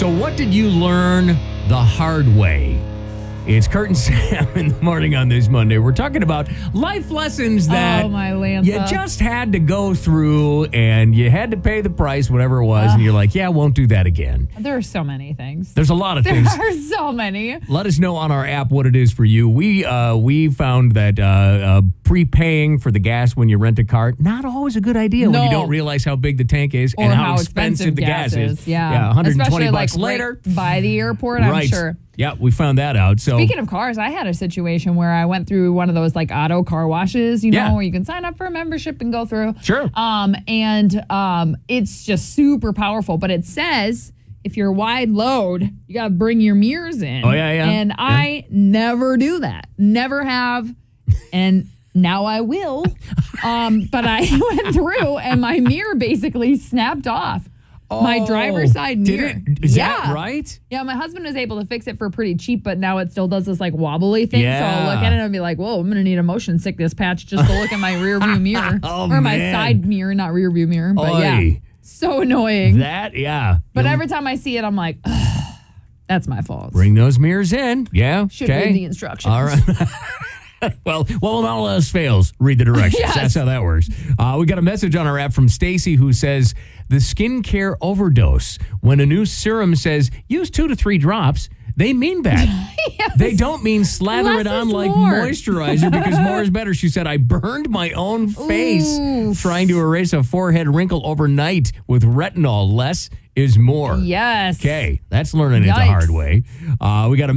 So what did you learn the hard way? It's Kurt and Sam in the morning on this Monday. We're talking about life lessons that my Lanta. you just had to go through and you had to pay the price, whatever it was, and you're like, yeah, I won't do that again. There are so many things. There's a lot of things. There are so many. Let us know on our app what it is for you. We found that prepaying for the gas when you rent a car, not always a good idea when you don't realize how big the tank is and how expensive the gas is. Yeah, 120 especially bucks like later. Right by the airport, I'm sure. Yeah, we found that out. So speaking of cars, I had a situation where I went through one of those like auto car washes, where you can sign up for a membership and go through. Sure. It's just super powerful, but it says if you're wide load, you got to bring your mirrors in. Oh, yeah. And I never do that. Never have. And now I will. But I went through and my mirror basically snapped off. My driver's side mirror. Is that right? Yeah, my husband was able to fix it for pretty cheap, but now it still does this like wobbly thing. Yeah. So I'll look at it and be like, whoa, I'm going to need a motion sickness patch just to look at my rear view mirror. Or my side mirror, not rear view mirror. But yeah, so annoying. But every time I see it, I'm like, that's my fault. Bring those mirrors in. Yeah. Should read the instructions. All right. Well, all else fails, read the directions. Yes. That's how that works. We got a message on our app from Stacy who says, the skincare overdose. When a new serum says, use 2 to 3 drops, they mean that. Yes. They don't mean slather Less it on is like more. moisturizer because more is better. She said, I burned my own face trying to erase a forehead wrinkle overnight with retinol. Less is more. Yes. Okay, that's learning it the Yikes. hard way. We got a